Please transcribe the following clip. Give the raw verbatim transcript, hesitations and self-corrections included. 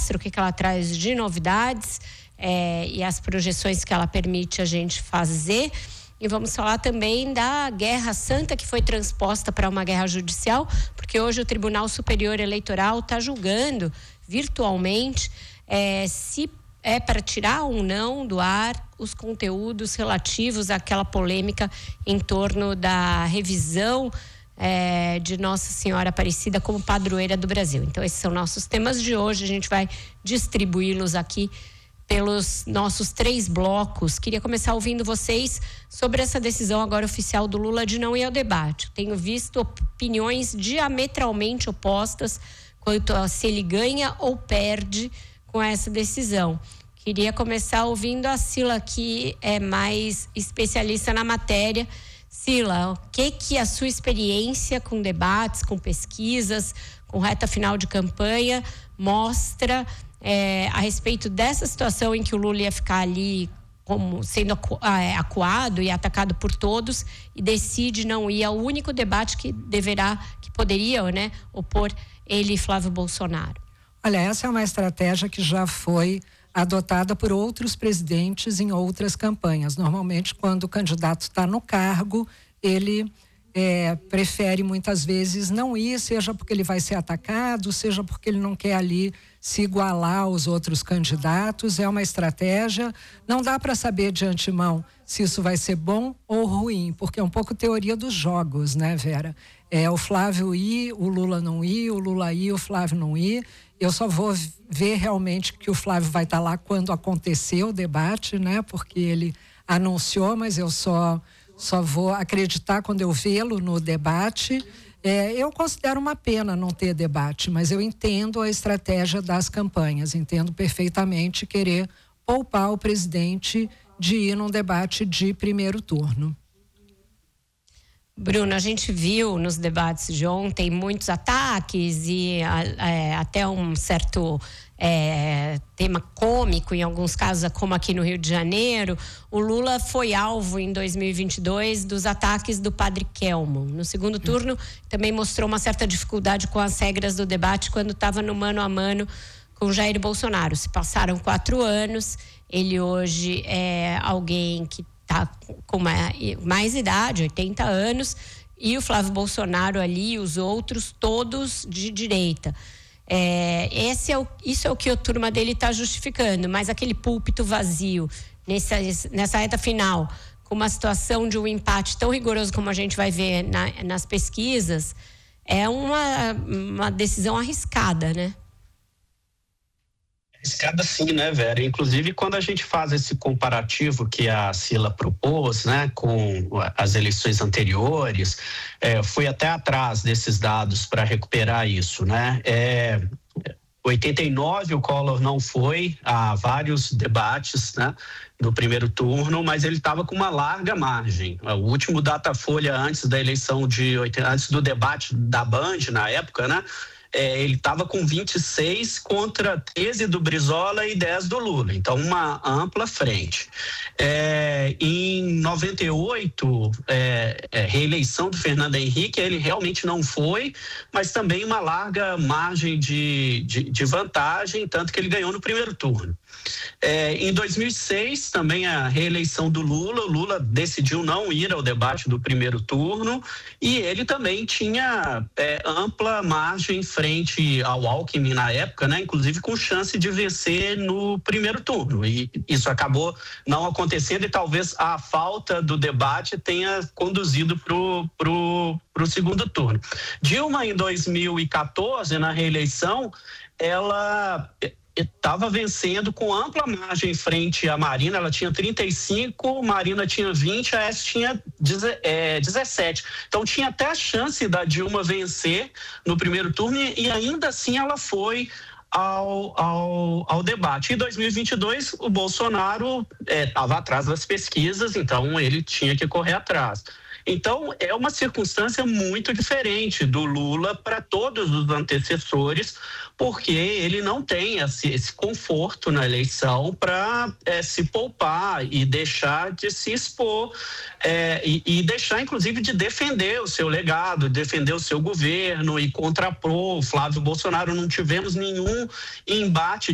mostra, o que, que ela traz de novidades é, e as projeções que ela permite a gente fazer. E vamos falar também da Guerra Santa, que foi transposta para uma guerra judicial, porque hoje o Tribunal Superior Eleitoral está julgando virtualmente é, se é para tirar ou não do ar os conteúdos relativos àquela polêmica em torno da revisão é, de Nossa Senhora Aparecida como padroeira do Brasil. Então, esses são nossos temas de hoje. A gente vai distribuí-los aqui pelos nossos três blocos. Queria começar ouvindo vocês sobre essa decisão agora oficial do Lula de não ir ao debate. Tenho visto opiniões diametralmente opostas quanto a se ele ganha ou perde com essa decisão. Queria começar ouvindo a Sila, que é mais especialista na matéria. Sila, o que que a sua experiência com debates, com pesquisas, com reta final de campanha mostra É, a respeito dessa situação em que o Lula ia ficar ali como sendo acu, é, acuado e atacado por todos e decide não ir ao único debate que deverá, que poderia, né, opor ele e Flávio Bolsonaro? Olha, essa é uma estratégia que já foi adotada por outros presidentes em outras campanhas. Normalmente, quando o candidato está no cargo, ele É, prefere muitas vezes não ir, seja porque ele vai ser atacado, seja porque ele não quer ali se igualar aos outros candidatos. É uma estratégia, não dá para saber de antemão se isso vai ser bom ou ruim, porque é um pouco teoria dos jogos, né, Vera? É o Flávio ir, o Lula não ir, o Lula ir, o Flávio não ir. Eu só vou ver realmente que o Flávio vai estar lá quando acontecer o debate, né? Porque ele anunciou, mas eu só Só vou acreditar quando eu vê-lo no debate. É, eu considero uma pena não ter debate, mas eu entendo a estratégia das campanhas. Entendo perfeitamente querer poupar o presidente de ir num debate de primeiro turno. Bruno, a gente viu nos debates de ontem muitos ataques e é, até um certo é, tema cômico, em alguns casos, como aqui no Rio de Janeiro. O Lula foi alvo em dois mil e vinte e dois dos ataques do padre Kelmo. No segundo turno, também mostrou uma certa dificuldade com as regras do debate quando estava no mano a mano com Jair Bolsonaro. Se passaram quatro anos, ele hoje é alguém que está com mais idade, oitenta anos, e o Flávio Bolsonaro ali e os outros todos de direita. É, esse é o, isso é o que a turma dele está justificando, mas aquele púlpito vazio nessa, nessa reta final, com uma situação de um empate tão rigoroso como a gente vai ver na, nas pesquisas, é uma, uma decisão arriscada, né? Arriscada sim, né, Vera? Inclusive, quando a gente faz esse comparativo que a Sila propôs, né, com as eleições anteriores, é, fui até atrás desses dados para recuperar isso, né? É, oitenta e nove o Collor não foi a vários debates, né, no primeiro turno, mas ele estava com uma larga margem. O último Datafolha antes da eleição de antes do debate da Band na época, né? É, ele estava com vinte e seis contra treze do Brizola e dez do Lula. Então, uma ampla frente. É, em noventa e oito, é, é, reeleição do Fernando Henrique, ele realmente não foi, mas também uma larga margem de, de, de vantagem, tanto que ele ganhou no primeiro turno. É, em dois mil e seis, também a reeleição do Lula, o Lula decidiu não ir ao debate do primeiro turno e ele também tinha é, ampla margem frente ao Alckmin na época, né? Inclusive com chance de vencer no primeiro turno, e isso acabou não acontecendo e talvez a falta do debate tenha conduzido para o pro, pro segundo turno. Dilma, em dois mil e quatorze, na reeleição, ela estava vencendo com ampla margem frente à Marina. Ela tinha trinta e cinco, Marina tinha vinte, a Aécio tinha dezessete. Então tinha até a chance da Dilma vencer no primeiro turno e ainda assim ela foi ao, ao, ao debate. Em dois mil e vinte e dois, o Bolsonaro estava é, atrás das pesquisas, então ele tinha que correr atrás. Então, é uma circunstância muito diferente do Lula para todos os antecessores, porque ele não tem esse, esse conforto na eleição para é, se poupar e deixar de se expor é, e, e deixar, inclusive, de defender o seu legado, defender o seu governo e contrapor o Flávio Bolsonaro. Não tivemos nenhum embate